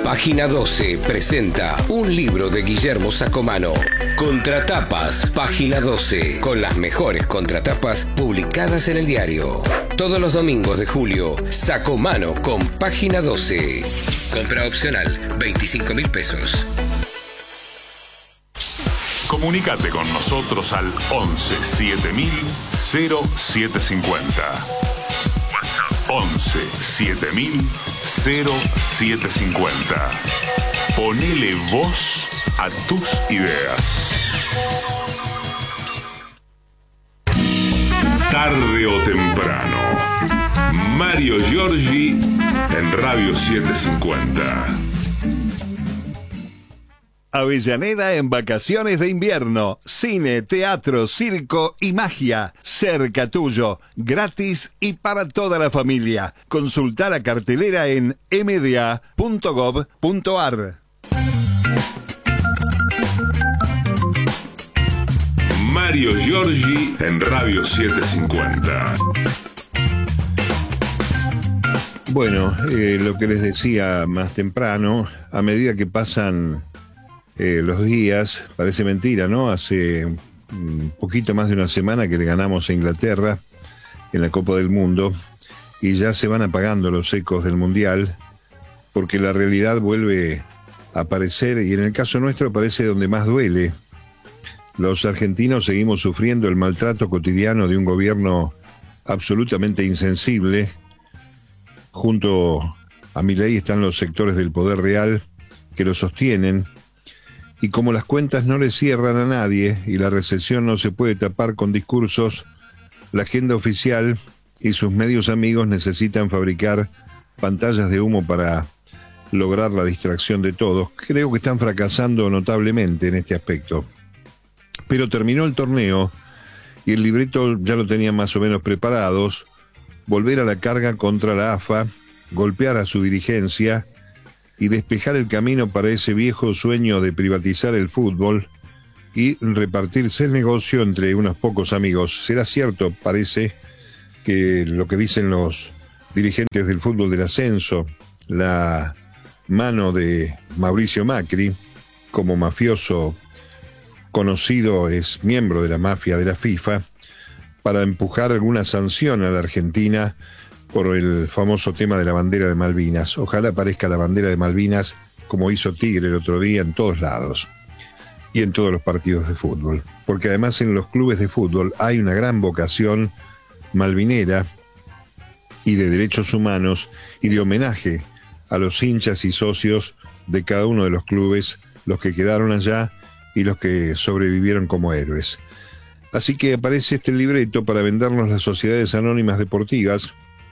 Página 12 presenta un libro de Guillermo Sacomano. Contratapas, Página 12, con las mejores contratapas publicadas en el diario. Todos los domingos de julio, Sacomano con Página 12. Compra opcional, 25.000 pesos. Comunicate con nosotros al 11 7000 0750. 11 7000 0750. Ponele voz a tus ideas. Tarde o temprano, Mario Giorgi en Radio 750. Avellaneda en vacaciones de invierno. Cine, teatro, circo y magia. Cerca tuyo. Gratis y para toda la familia. Consulta la cartelera en mda.gov.ar. Mario Giorgi en Radio 750. Bueno, lo que les decía más temprano, a medida que pasan los días, parece mentira, ¿no? Hace un poquito más de una semana que le ganamos a Inglaterra en la Copa del Mundo y ya se van apagando los ecos del Mundial porque la realidad vuelve a aparecer y en el caso nuestro aparece donde más duele. Los argentinos seguimos sufriendo el maltrato cotidiano de un gobierno absolutamente insensible. Junto a Milei están los sectores del poder real que lo sostienen. Y como las cuentas no le cierran a nadie y la recesión no se puede tapar con discursos, la agenda oficial y sus medios amigos necesitan fabricar pantallas de humo para lograr la distracción de todos. Creo que están fracasando notablemente en este aspecto. Pero terminó el torneo y el libreto ya lo tenían más o menos preparados. Volver a la carga contra la AFA, golpear a su dirigencia y despejar el camino para ese viejo sueño de privatizar el fútbol y repartirse el negocio entre unos pocos amigos. Será cierto, parece, que lo que dicen los dirigentes del fútbol del ascenso, la mano de Mauricio Macri, como mafioso conocido, es miembro de la mafia de la FIFA, para empujar alguna sanción a la Argentina por el famoso tema de la bandera de Malvinas. Ojalá aparezca la bandera de Malvinas como hizo Tigre el otro día en todos lados y en todos los partidos de fútbol, porque además en los clubes de fútbol hay una gran vocación malvinera y de derechos humanos y de homenaje a los hinchas y socios de cada uno de los clubes, los que quedaron allá y los que sobrevivieron como héroes. Así que aparece este libreto para vendernos las sociedades anónimas deportivas.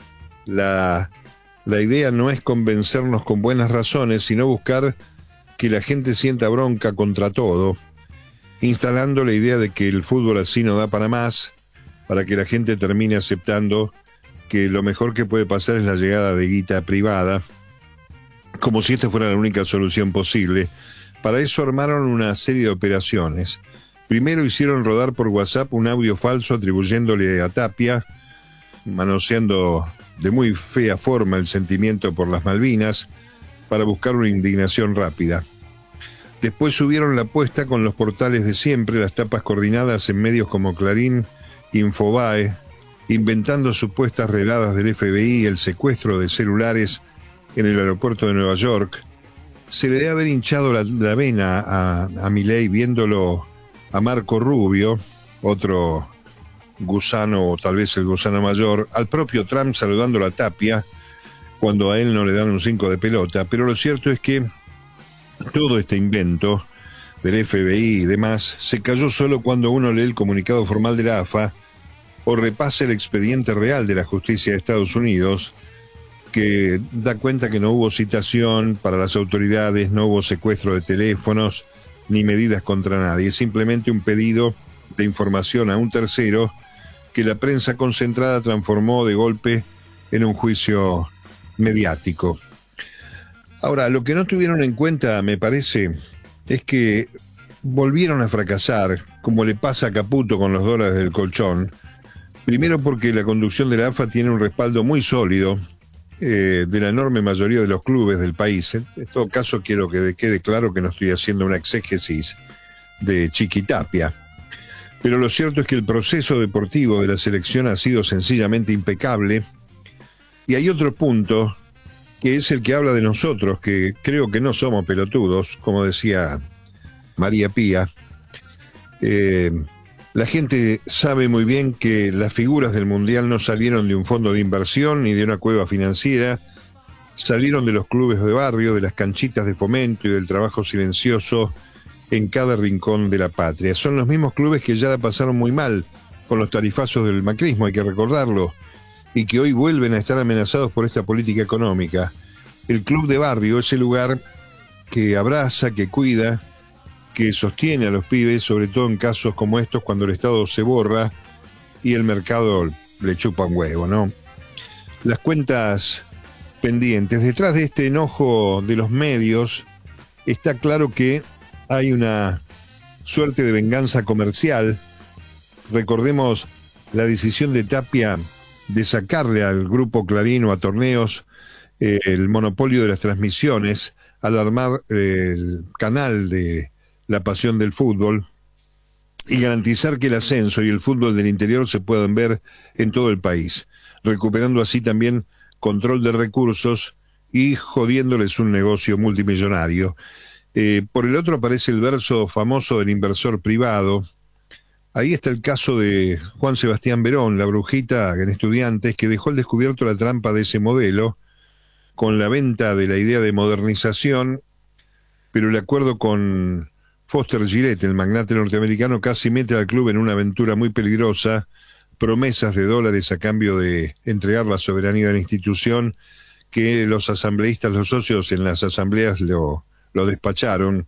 La idea no es convencernos con buenas razones, sino buscar que la gente sienta bronca contra todo, instalando la idea de que el fútbol así no da para más, para que la gente termine aceptando que lo mejor que puede pasar es la llegada de guita privada, como si esta fuera la única solución posible. Para eso armaron una serie de operaciones. Primero hicieron rodar por WhatsApp un audio falso atribuyéndole a Tapia, manoseando de muy fea forma el sentimiento por las Malvinas, para buscar una indignación rápida. Después subieron la apuesta con los portales de siempre, las tapas coordinadas en medios como Clarín, Infobae, inventando supuestas redadas del FBI, el secuestro de celulares en el aeropuerto de Nueva York. Se le debe haber hinchado la vena a Milei viéndolo a Marco Rubio, otro gusano, o tal vez el gusano mayor, al propio Trump saludando a Tapia, cuando a él no le dan un 5 de pelota. Pero lo cierto es que todo este invento del FBI y demás se cayó solo cuando uno lee el comunicado formal de la AFA o repasa el expediente real de la justicia de Estados Unidos, que da cuenta que no hubo citación para las autoridades, no hubo secuestro de teléfonos, ni medidas contra nadie, simplemente un pedido de información a un tercero que la prensa concentrada transformó de golpe en un juicio mediático. Ahora, lo que no tuvieron en cuenta, me parece, es que volvieron a fracasar, como le pasa a Caputo con los dólares del colchón. Primero porque la conducción de la AFA tiene un respaldo muy sólido de la enorme mayoría de los clubes del país. En todo caso, quiero que quede claro que no estoy haciendo una exégesis de Chiquitapia. Pero lo cierto es que el proceso deportivo de la selección ha sido sencillamente impecable. Y hay otro punto, que es el que habla de nosotros, que creo que no somos pelotudos, como decía María Pía. La gente sabe muy bien que las figuras del Mundial no salieron de un fondo de inversión ni de una cueva financiera, salieron de los clubes de barrio, de las canchitas de fomento y del trabajo silencioso en cada rincón de la patria. Son los mismos clubes que ya la pasaron muy mal con los tarifazos del macrismo, hay que recordarlo, y que hoy vuelven a estar amenazados por esta política económica. El club de barrio es el lugar que abraza, que cuida, que sostiene a los pibes, sobre todo en casos como estos, cuando el Estado se borra y el mercado le chupa un huevo, ¿no? Las cuentas pendientes. Detrás de este enojo de los medios está claro que hay una suerte de venganza comercial. Recordemos la decisión de Tapia de sacarle al grupo Clarín o a Torneos el monopolio de las transmisiones al armar el canal de La Pasión del Fútbol y garantizar que el ascenso y el fútbol del interior se puedan ver en todo el país, recuperando así también control de recursos y jodiéndoles un negocio multimillonario. Por el otro aparece el verso famoso del inversor privado. Ahí está el caso de Juan Sebastián Verón, la brujita en Estudiantes, que dejó al descubierto la trampa de ese modelo con la venta de la idea de modernización, pero el acuerdo con Foster Gillette, el magnate norteamericano, casi mete al club en una aventura muy peligrosa, promesas de dólares a cambio de entregar la soberanía de la institución, que los asambleístas, los socios en las asambleas lo despacharon,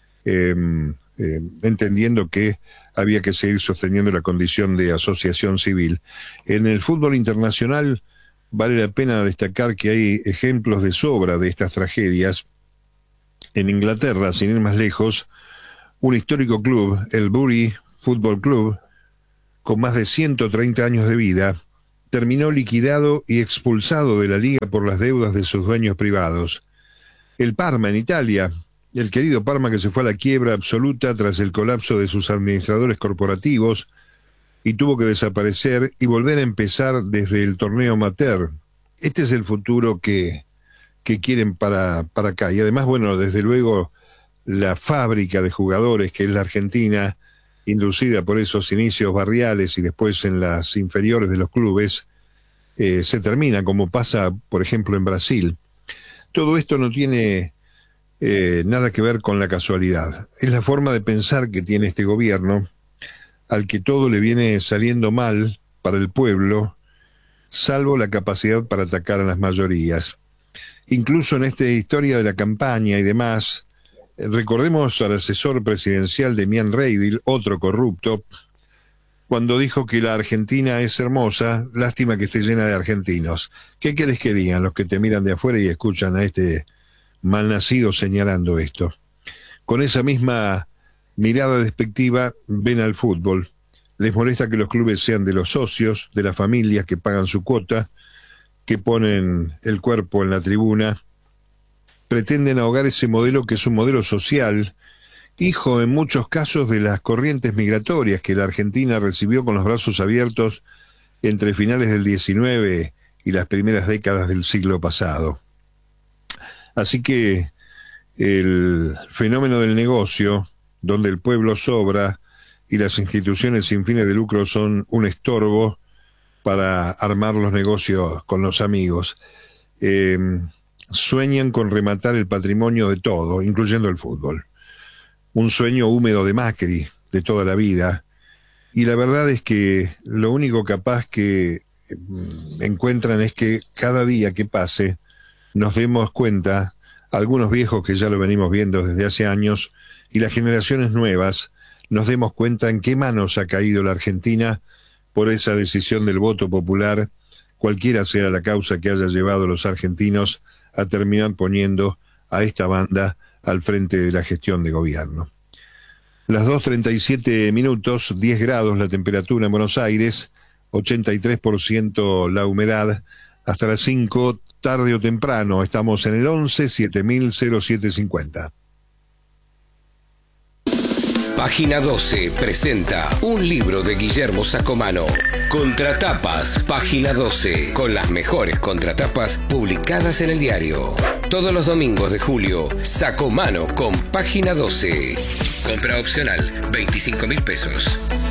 entendiendo que había que seguir sosteniendo la condición de asociación civil. En el fútbol internacional vale la pena destacar que hay ejemplos de sobra de estas tragedias. En Inglaterra, sin ir más lejos, un histórico club, el Bury Football Club, con más de 130 años de vida, terminó liquidado y expulsado de la liga por las deudas de sus dueños privados. El Parma, en Italia, el querido Parma, que se fue a la quiebra absoluta tras el colapso de sus administradores corporativos y tuvo que desaparecer y volver a empezar desde el torneo amateur. Este es el futuro que quieren para acá. Y además, bueno, desde luego, la fábrica de jugadores que es la Argentina, inducida por esos inicios barriales y después en las inferiores de los clubes, se termina, como pasa, por ejemplo, en Brasil. Todo esto no tiene nada que ver con la casualidad. Es la forma de pensar que tiene este gobierno, al que todo le viene saliendo mal para el pueblo, salvo la capacidad para atacar a las mayorías. Incluso en esta historia de la campaña y demás, recordemos al asesor presidencial Demián Reidil, otro corrupto, cuando dijo que la Argentina es hermosa, lástima que esté llena de argentinos. ¿Qué querés que digan los que te miran de afuera y escuchan a este malnacido señalando esto? Con esa misma mirada despectiva ven al fútbol. Les molesta que los clubes sean de los socios, de las familias que pagan su cuota, que ponen el cuerpo en la tribuna. Pretenden ahogar ese modelo que es un modelo social, hijo en muchos casos de las corrientes migratorias que la Argentina recibió con los brazos abiertos entre finales del XIX y las primeras décadas del siglo pasado. Así que el fenómeno del negocio, donde el pueblo sobra y las instituciones sin fines de lucro son un estorbo para armar los negocios con los amigos, sueñan con rematar el patrimonio de todo, incluyendo el fútbol. Un sueño húmedo de Macri, de toda la vida, y la verdad es que lo único capaz que encuentran es que cada día que pase nos demos cuenta, algunos viejos que ya lo venimos viendo desde hace años, y las generaciones nuevas, nos demos cuenta en qué manos ha caído la Argentina por esa decisión del voto popular, cualquiera sea la causa que haya llevado a los argentinos a terminar poniendo a esta banda al frente de la gestión de gobierno. Las 2:37, 10 grados la temperatura en Buenos Aires, 83% la humedad. Hasta las 5 tarde o temprano. Estamos en el 11 7000 Página 12 presenta un libro de Guillermo Sacomano. Contratapas, Página 12, con las mejores contratapas publicadas en el diario. Todos los domingos de julio, Sacomano con Página 12. Compra opcional, 25.000 pesos.